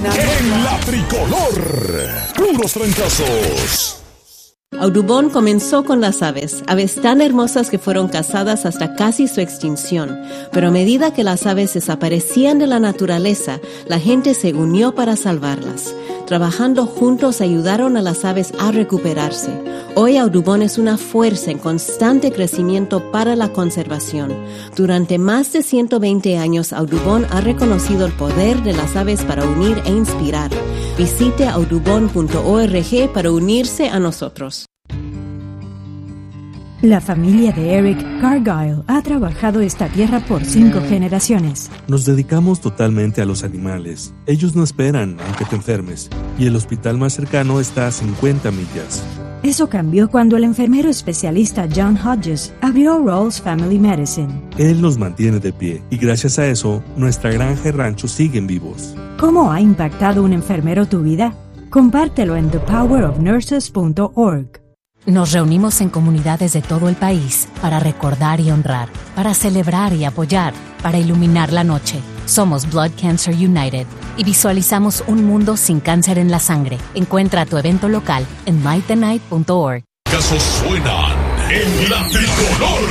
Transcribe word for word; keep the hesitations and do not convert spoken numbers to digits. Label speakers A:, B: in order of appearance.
A: En la tricolor, puros trancazos.
B: Audubon comenzó con las aves, aves tan hermosas que fueron cazadas hasta casi su extinción. Pero a medida que las aves desaparecían de la naturaleza, la gente se unió para salvarlas. Trabajando juntos ayudaron a las aves a recuperarse. Hoy Audubon es una fuerza en constante crecimiento para la conservación. Durante más de ciento veinte años, Audubon ha reconocido el poder de las aves para unir e inspirar. Visite audubon punto org para unirse a nosotros.
C: La familia de Eric Cargyle ha trabajado esta tierra por cinco generaciones.
D: Nos dedicamos totalmente a los animales. Ellos no esperan aunque te enfermes, y el hospital más cercano está a cincuenta millas.
C: Eso cambió cuando el enfermero especialista John Hodges abrió Rawls Family Medicine.
D: Él nos mantiene de pie, y gracias a eso, nuestra granja y rancho siguen vivos.
C: ¿Cómo ha impactado un enfermero tu vida? Compártelo en the power of nurses punto org.
E: Nos reunimos en comunidades de todo el país para recordar y honrar, para celebrar y apoyar, para iluminar la noche. Somos Blood Cancer United y visualizamos un mundo sin cáncer en la sangre. Encuentra tu evento local en might the night punto org.
A: Casos suenan en la tricolor.